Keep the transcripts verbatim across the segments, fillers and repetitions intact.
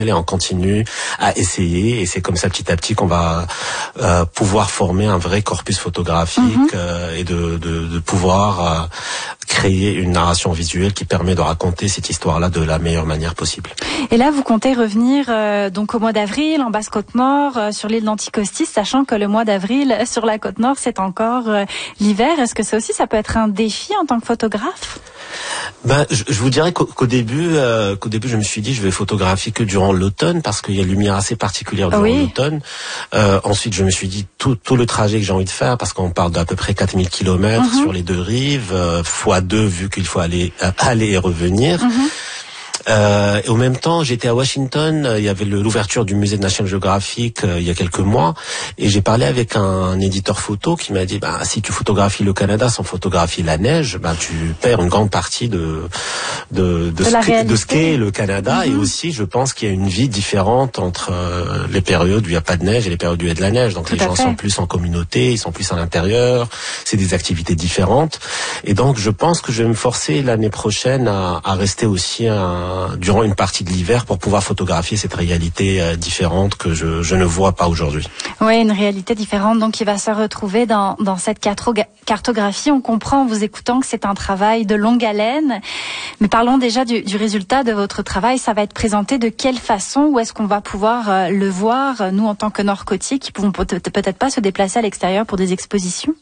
et on continue à essayer, et c'est comme ça petit à petit qu'on va euh, pouvoir former un vrai corpus photographique mm-hmm. euh, et de, de, de pouvoir euh, créer une narration visuelle qui permet de raconter cette histoire-là de la meilleure manière possible. Et là, vous comptez revenir euh, donc au mois d'avril en Basse-Côte-Nord, euh, sur l'île d'Anticosti, sachant que le mois d'avril sur la Côte-Nord, c'est encore euh, l'hiver. Est-ce que ça aussi, ça peut être un défi en tant que photographe ? Ben, je, je vous dirais qu'au, qu'au début, euh, qu'au début, je me suis dit, je vais photographier que durant l'automne parce qu'il y a une lumière assez particulière durant oui. l'automne. Euh, ensuite, je me suis dit tout, tout le trajet que j'ai envie de faire, parce qu'on parle d'à peu près quatre mille kilomètres mm-hmm. sur les deux rives, euh, fois deux vu qu'il faut aller, euh, aller et revenir. Mm-hmm. Euh, et au même temps, j'étais à Washington, euh, il y avait le, l'ouverture du musée de National Geographic euh, il y a quelques mois, et j'ai parlé avec un, un éditeur photo qui m'a dit bah si tu photographies le Canada sans photographier la neige, bah tu perds une grande partie de de de, de, ski, de skier le Canada. Mm-hmm. Et aussi, je pense qu'il y a une vie différente entre euh, les périodes où il n'y a pas de neige et les périodes où il y a de la neige. Donc Tout les gens fait. sont plus en communauté, ils sont plus à l'intérieur, c'est des activités différentes. Et donc je pense que je vais me forcer l'année prochaine à, à rester aussi un durant une partie de l'hiver pour pouvoir photographier cette réalité euh, différente que je, je ne vois pas aujourd'hui. Oui, une réalité différente donc qui va se retrouver dans, dans cette cartographie. On comprend en vous écoutant que c'est un travail de longue haleine. Mais parlons déjà du, du résultat de votre travail. Ça va être présenté de quelle façon? Où est-ce qu'on va pouvoir euh, le voir, nous en tant que Nord-Côtiers qui ne pouvons peut-être pas se déplacer à l'extérieur pour des expositions?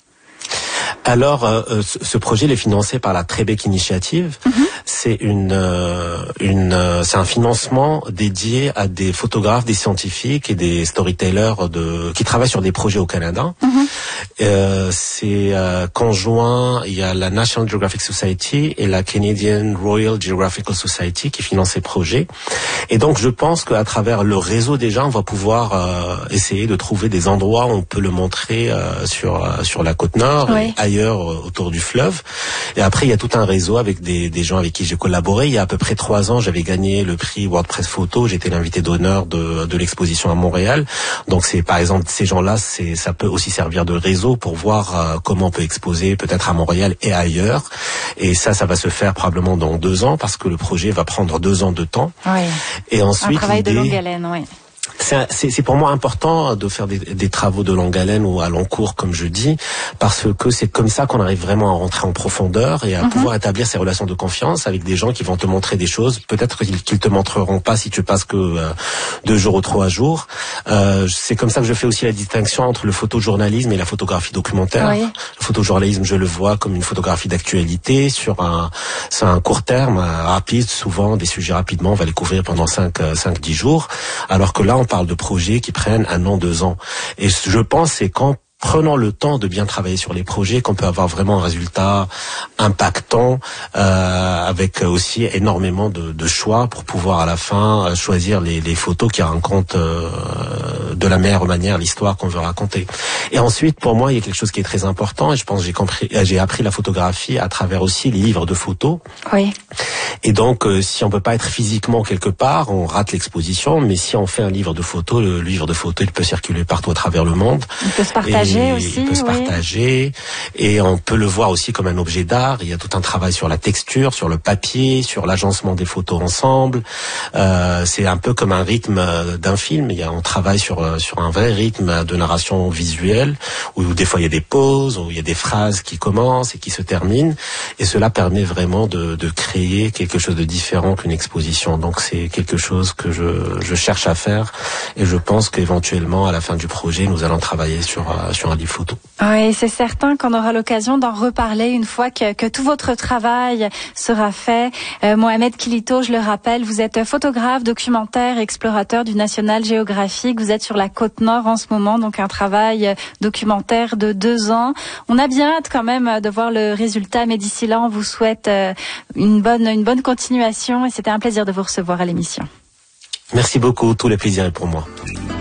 Alors, euh, ce projet il est financé par la Trebec Initiative. Mm-hmm. C'est une, euh, une, euh, c'est un financement dédié à des photographes, des scientifiques et des storytellers de qui travaillent sur des projets au Canada. Mm-hmm. Euh, c'est euh, conjoint. Il y a la National Geographic Society et la Canadian Royal Geographical Society qui financent ces projets. Et donc, je pense qu'à travers le réseau déjà, on va pouvoir euh, essayer de trouver des endroits où on peut le montrer euh, sur euh, sur la côte nord. Oui. Et ailleurs autour du fleuve. Et après, il y a tout un réseau avec des, des gens avec qui j'ai collaboré. Il y a à peu près trois ans, j'avais gagné le prix WordPress Photo. J'étais l'invité d'honneur de, de l'exposition à Montréal. Donc, c'est par exemple ces gens-là, c'est ça peut aussi servir de réseau pour voir euh, comment on peut exposer peut-être à Montréal et ailleurs. Et ça, ça va se faire probablement dans deux ans parce que le projet va prendre deux ans de temps. Oui. Et ensuite, un travail l'idée, de longue haleine, oui. C'est, c'est, c'est pour moi important de faire des, des travaux de longue haleine ou à long cours, comme je dis, parce que c'est comme ça qu'on arrive vraiment à rentrer en profondeur et à mm-hmm. pouvoir établir ces relations de confiance avec des gens qui vont te montrer des choses. Peut-être qu'ils, qu'ils te montreront pas si tu passes que euh, deux jours ou trois jours. Euh, c'est comme ça que je fais aussi la distinction entre le photojournalisme et la photographie documentaire. Oui. Le photojournalisme, je le vois comme une photographie d'actualité sur un, sur un court terme, rapide, souvent des sujets rapidement, on va les couvrir pendant cinq, cinq, dix jours, alors que là, on parle de projets qui prennent un an, deux ans. Et je pense c'est quand prenant le temps de bien travailler sur les projets qu'on peut avoir vraiment un résultat impactant euh, avec aussi énormément de, de choix pour pouvoir à la fin choisir les, les photos qui racontent euh, de la meilleure manière l'histoire qu'on veut raconter. Et ensuite, pour moi, il y a quelque chose qui est très important et je pense que j'ai compris, j'ai appris la photographie à travers aussi les livres de photos. Oui. Et donc, euh, si on peut pas être physiquement quelque part, on rate l'exposition. Mais si on fait un livre de photos, le livre de photos, il peut circuler partout à travers le monde. Il peut se partager et aussi. Il peut se oui. partager. Et on peut le voir aussi comme un objet d'art. Il y a tout un travail sur la texture, sur le papier, sur l'agencement des photos ensemble. Euh, c'est un peu comme un rythme d'un film. Il y a, on travaille sur, sur un vrai rythme de narration visuelle, où des fois il y a des pauses, où il y a des phrases qui commencent et qui se terminent. Et cela permet vraiment de, de créer quelque chose de différent qu'une exposition. Donc c'est quelque chose que je, je cherche à faire et je pense qu'éventuellement à la fin du projet nous allons travailler sur, sur un livre photo. Oui, c'est certain qu'on aura l'occasion d'en reparler une fois que, que tout votre travail sera fait. Euh, Mohamed Kilito, je le rappelle, vous êtes photographe, documentaire, explorateur du National Geographic. Vous êtes sur la côte nord en ce moment, donc un travail documentaire de deux ans. On a bien hâte quand même de voir le résultat, mais d'ici là, on vous souhaite une bonne, une bonne continuation et c'était un plaisir de vous recevoir à l'émission. Merci beaucoup, tout le plaisir est pour moi.